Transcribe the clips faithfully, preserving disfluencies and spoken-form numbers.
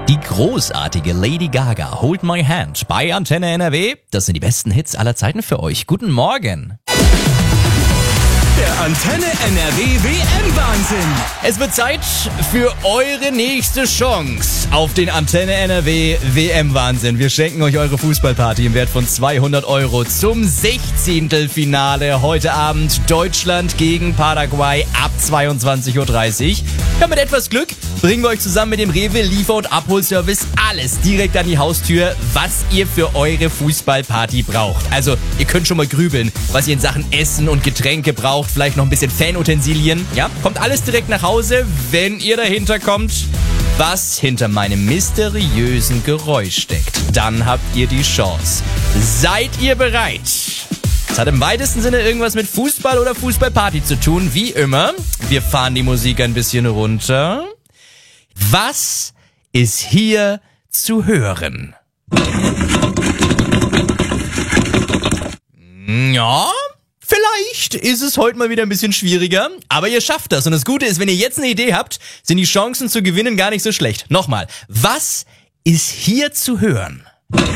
Die großartige Lady Gaga, Hold My Hand bei Antenne N R W. Das sind die besten Hits aller Zeiten für euch. Guten Morgen. Der Antenne N R W W M-Wahnsinn. Es wird Zeit für eure nächste Chance auf den Antenne N R W W M-Wahnsinn. Wir schenken euch eure Fußballparty im Wert von zweihundert Euro zum Sechzehntelfinale heute Abend. Deutschland gegen Paraguay ab zweiundzwanzig Uhr dreißig. Ja, mit etwas Glück bringen wir euch zusammen mit dem Rewe Liefer- und Abholservice alles direkt an die Haustür, was ihr für eure Fußballparty braucht. Also, ihr könnt schon mal grübeln, was ihr in Sachen Essen und Getränke braucht. Vielleicht noch ein bisschen Fanutensilien. Ja, kommt alles direkt nach Hause, wenn ihr dahinter kommt, was hinter meinem mysteriösen Geräusch steckt. Dann habt ihr die Chance. Seid ihr bereit? Es hat im weitesten Sinne irgendwas mit Fußball oder Fußballparty zu tun. Wie immer, wir fahren die Musik ein bisschen runter. Was ist hier zu hören? Ja, vielleicht ist es heute mal wieder ein bisschen schwieriger, aber ihr schafft das. Und das Gute ist, wenn ihr jetzt eine Idee habt, sind die Chancen zu gewinnen gar nicht so schlecht. Nochmal, was ist hier zu hören?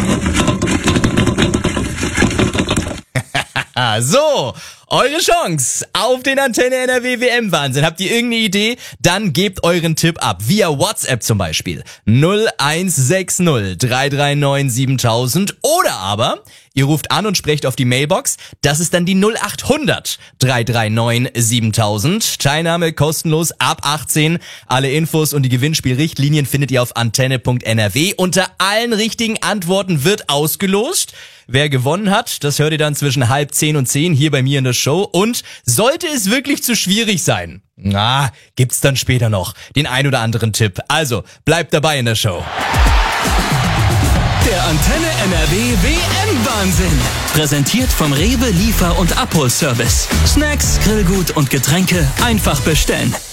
So, eure Chance auf den Antenne N R W W M-Wahnsinn. Habt ihr irgendeine Idee? Dann gebt euren Tipp ab. Via WhatsApp zum Beispiel. null eins sechs null drei drei neun siebentausend. Oder aber ihr ruft an und sprecht auf die Mailbox. Das ist dann die null acht hundert drei drei neun siebentausend. Teilnahme kostenlos ab achtzehn. Alle Infos und die Gewinnspielrichtlinien findet ihr auf antenne punkt n r w. Unter allen richtigen Antworten wird ausgelost. Wer gewonnen hat, das hört ihr dann zwischen halb zehn und zehn hier bei mir in der Show. Und sollte es wirklich zu schwierig sein, na, gibt's dann später noch den ein oder anderen Tipp. Also, bleibt dabei in der Show. Der Antenne N R W W M-Wahnsinn. Präsentiert vom Rewe Liefer- und Abholservice. Snacks, Grillgut und Getränke einfach bestellen.